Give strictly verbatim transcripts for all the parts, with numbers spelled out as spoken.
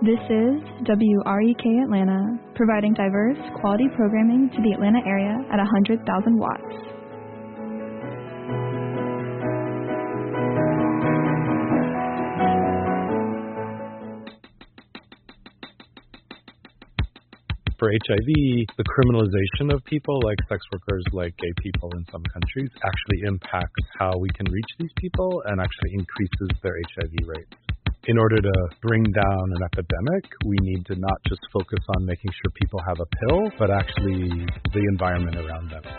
This is W R E K Atlanta, providing diverse, quality programming to the Atlanta area at one hundred thousand watts. For H I V, the criminalization of people like sex workers, like gay people in some countries, actually impacts how we can reach these people and actually increases their H I V rates. In order to bring down an epidemic, we need to not just focus on making sure people have a pill, but actually the environment around them.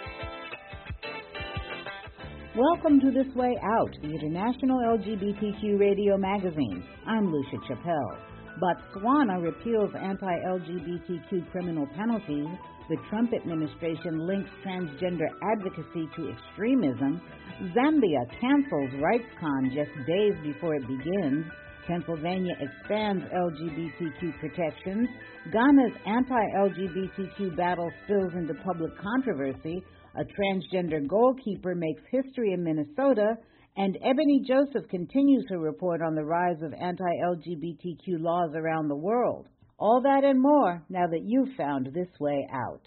Welcome to This Way Out, the international L G B T Q radio magazine. I'm Lucia Chappelle. Botswana repeals anti-L G B T Q criminal penalties. The Trump administration links transgender advocacy to extremism. Zambia cancels RightsCon just days before it begins. Pennsylvania expands L G B T Q protections. Ghana's anti-L G B T Q battle spills into public controversy. A transgender goalkeeper makes history in Minnesota. And Ebony Joseph continues her report on the rise of anti-L G B T Q laws around the world. All that and more now that you've found This Way Out.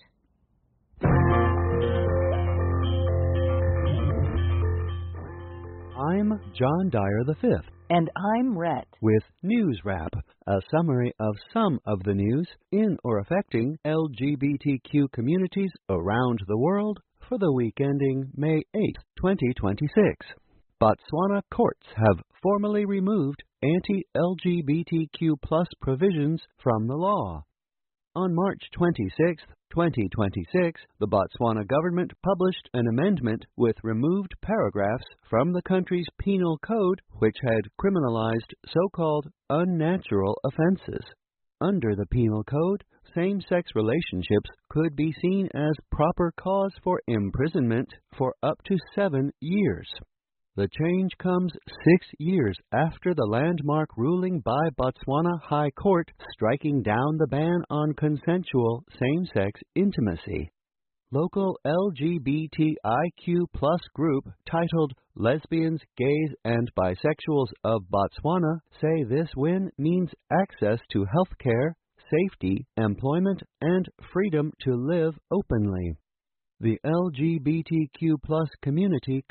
I'm John Dyer the fifth. And I'm Rhett. With News Wrap, a summary of some of the news in or affecting L G B T Q communities around the world for the week ending May eighth, twenty twenty-six. Botswana courts have formally removed anti-L G B T Q plus provisions from the law. On March twenty-sixth, twenty twenty-six, the Botswana government published an amendment with removed paragraphs from the country's penal code which had criminalized so-called unnatural offenses. Under the penal code, same-sex relationships could be seen as proper cause for imprisonment for up to seven years. The change comes six years after the landmark ruling by Botswana High Court striking down the ban on consensual same-sex intimacy. Local L G B T I Q plus group titled Lesbians, Gays, and Bisexuals of Botswana say this win means access to health care, safety, employment, and freedom to live openly. The L G B T Q plus community